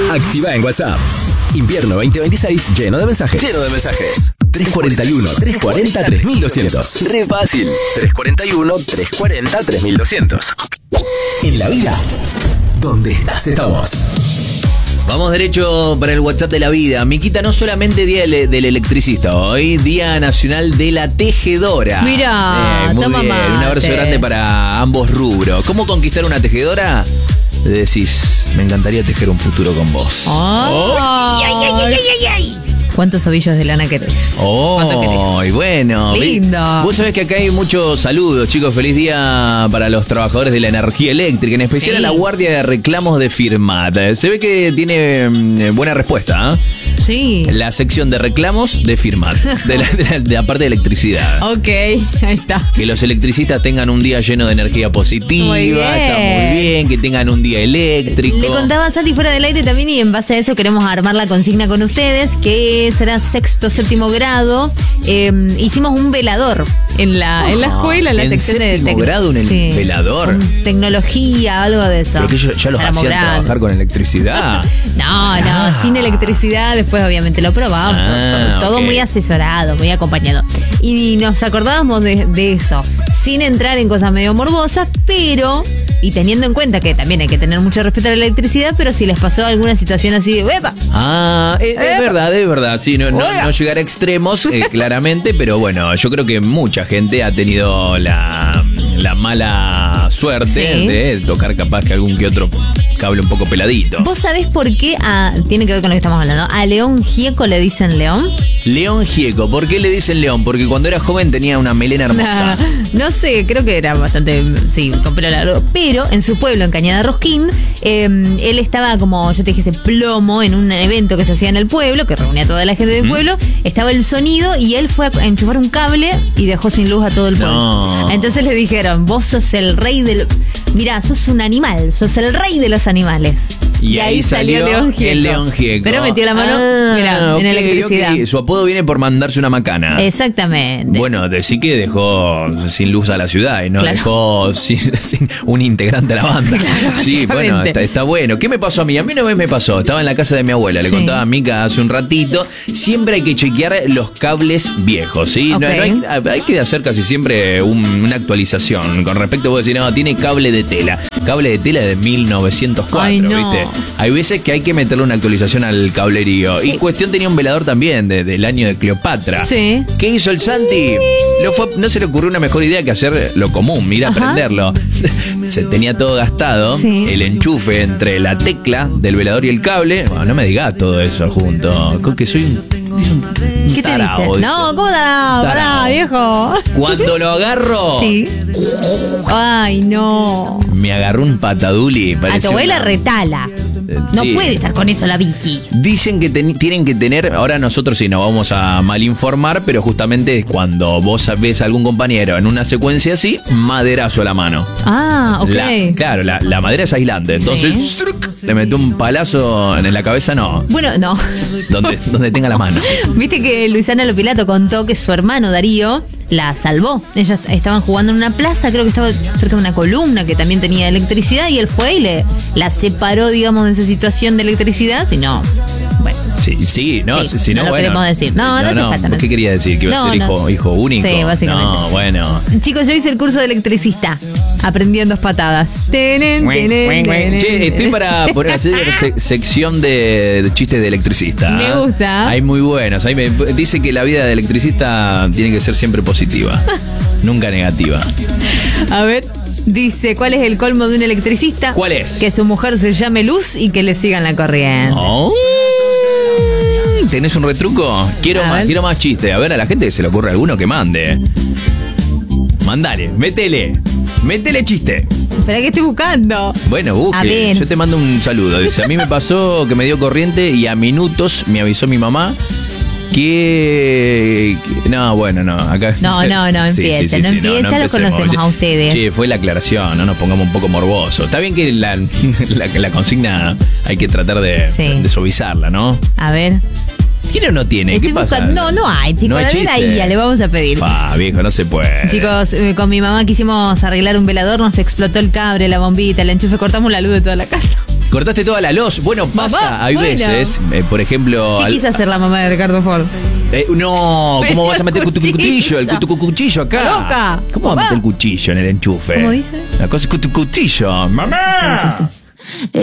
Activa en WhatsApp. Invierno 2026 lleno de mensajes. 341-340-3200. Re fácil. 341-340-3200. En la vida, donde estás estamos. Vamos derecho para el WhatsApp de la vida. Miquita, no solamente Día del Electricista, hoy Día Nacional de la Tejedora. Mirá, muy toma bien. mate. Un abrazo grande para ambos rubros. ¿Cómo conquistar una tejedora? Decís, me encantaría tejer un futuro con vos. ¿Cuántos ovillos de lana querés? ¿Cuánto querés? Y bueno. Lindo. Vos sabés que acá hay muchos saludos, chicos. Feliz día para los trabajadores de la energía eléctrica, en especial a la Guardia de Reclamos de Firmat. Se ve que tiene buena respuesta, ¿eh? Sí. La sección de reclamos de Firmat, de la parte de electricidad. Ok, ahí está. Que los electricistas tengan un día lleno de energía positiva. Muy bien. Está muy bien. Que tengan un día eléctrico. Le contaba a Santi fuera del aire también, y en base a eso queremos armar la consigna con ustedes, que será sexto, séptimo grado. Hicimos un velador en la escuela, en la sección de séptimo grado, un velador. Con tecnología, algo de eso. Pero que ya los hacían trabajar con electricidad. No, sin electricidad. Después obviamente lo probamos, todo muy asesorado, muy acompañado. Y nos acordábamos de eso, sin entrar en cosas medio morbosas, pero, y teniendo en cuenta que también hay que tener mucho respeto a la electricidad, pero si les pasó alguna situación así de ¡epa! Es verdad, sí, no llegar a extremos, claramente, pero bueno, yo creo que mucha gente ha tenido la mala suerte de tocar capaz que algún que otro cable un poco peladito. ¿Vos sabés por qué tiene que ver con lo que estamos hablando? ¿A León Gieco le dicen León? León Gieco, ¿por qué le dicen León? Porque cuando era joven tenía una melena hermosa. No sé, creo que era bastante, con pelo largo. Pero en su pueblo, en Cañada Rosquín, él estaba, como yo te dije, ese plomo en un evento que se hacía en el pueblo, que reunía a toda la gente del pueblo. Estaba el sonido y él fue a enchufar un cable y dejó sin luz a todo el pueblo. No. Entonces le dijeron, vos sos el rey del... Mirá, sos un animal, sos el rey de los animales. Y ahí salió León Gieco. el León Gieco. Pero metió la mano, en electricidad. Su apodo viene por mandarse una macana. Exactamente. Bueno, decí que dejó sin luz a la ciudad y no dejó sin un integrante de la banda. Sí, bueno, está bueno. ¿Qué me pasó a mí? A mí una vez me pasó. Estaba en la casa de mi abuela, le contaba a Mica hace un ratito. Siempre hay que chequear los cables viejos, ¿sí? Okay. Hay que hacer casi siempre una actualización. Con respecto a vos decir, no, tiene cable de tela. Cable de tela de 1904, Ay, no. ¿viste? Hay veces que hay que meterle una actualización al cablerío. Sí. Y cuestión tenía un velador también del año de Cleopatra. Sí. ¿Qué hizo el Santi? No se le ocurrió una mejor idea que hacer lo común, prenderlo. Se tenía todo gastado. Sí. El enchufe entre la tecla del velador y el cable. Bueno, no me digas todo eso junto. Creo que soy un ¿qué te tarao, dice? No, ¿cómo tarao? Pará, viejo. Cuando lo agarro. Sí. Ay, no. Me agarró un pataduli. A tu abuela retala. No puede estar con eso la Vicky. Dicen que tienen que tener, ahora nosotros sí nos vamos a malinformar, pero justamente es cuando vos ves a algún compañero en una secuencia así, maderazo a la mano. Ah, ok. La madera es aislante, entonces le metió un palazo en la cabeza, no. Bueno, no. Donde tenga la mano. Viste que Luisana Lopilato contó que su hermano Darío la salvó. Ellas estaban jugando en una plaza, creo que estaba cerca de una columna que también tenía electricidad, y él fue y la separó, digamos, de esa situación de electricidad. Si no, bueno. Sí, no, si no, no lo bueno. queremos decir. No hace falta. ¿Qué quería decir? ¿Que iba a ser hijo único? Sí, básicamente. No, bueno. Chicos, yo hice el curso de electricista. Aprendí en 2 patadas. Che, estoy para poner hacer sección de chistes de electricista. Me gusta. Hay muy buenos. Dice que la vida de electricista tiene que ser siempre positiva, nunca negativa. A ver. Dice, ¿cuál es el colmo de un electricista? ¿Cuál es? Que su mujer se llame Luz y que le sigan la corriente. Oh. ¿Tenés un retruco? Quiero más chiste. A ver, a la gente que se le ocurre alguno que mande. Mandale, métele chiste. Espera que estoy buscando. Bueno, busque. Yo te mando un saludo. Dice, a mí me pasó que me dio corriente y a minutos me avisó mi mamá que... No, bueno, no. Acá... No empieza. No lo conocemos a ustedes. Sí, fue la aclaración, no nos pongamos un poco morbosos. Está bien que la consigna hay que tratar de suavizarla, ¿no? A ver. ¿Tiene o no tiene? ¿Qué pasa? No hay, chicos. No hay a ver, ahí le vamos a pedir. Viejo, no se puede. Chicos, con mi mamá quisimos arreglar un velador, nos explotó el cable, la bombita, el enchufe, cortamos la luz de toda la casa. Cortaste toda la luz. Bueno, pasa, Mamá, hay bueno. veces, por ejemplo... ¿Qué quiso hacer la mamá de Ricardo Ford? No, ¿cómo vas a meter el cuchillo? El cuchillo acá. Loca. ¿Cómo vas a meter el cuchillo en el enchufe? ¿Cómo dice? La cosa es cuchillo. ¡Mamá! Sí.